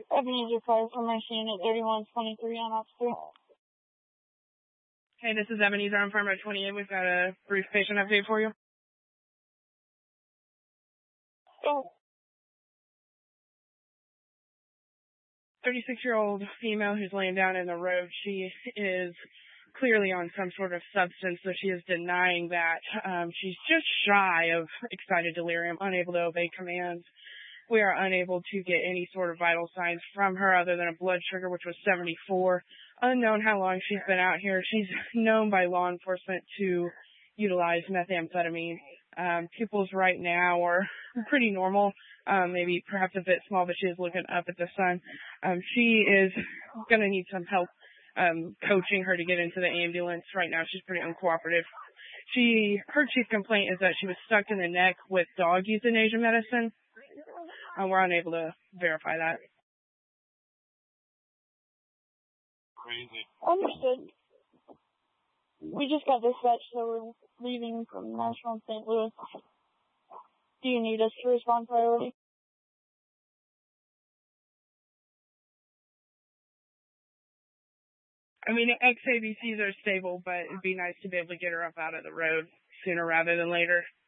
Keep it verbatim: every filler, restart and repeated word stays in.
Ebenezer Fire Formation Unit thirty-one twenty-three on officer. Hey, this is Ebenezer on Farmer twenty-eight. We've got a brief patient update for you. Oh. thirty-six-year-old female who's laying down in the road. She is clearly on some sort of substance, so she is denying that. Um, she's just shy of excited delirium, unable to obey commands. We are unable to get any sort of vital signs from her other than a blood sugar, which was seventy-four. Unknown how long she's been out here. She's known by law enforcement to utilize methamphetamine. Um, pupils right now are pretty normal, um, maybe perhaps a bit small, but she is looking up at the sun. Um, she is going to need some help um, coaching her to get into the ambulance. Right now she's pretty uncooperative. She, her chief complaint is that she was stuck in the neck with dog euthanasia medicine. Uh, we're unable to verify that. Crazy. Understood. We just got dispatched, so we're leaving from Nashville and Saint Louis. Do you need us to respond priority? I mean, X A B Cs are stable, but it'd be nice to be able to get her up out of the road sooner rather than later.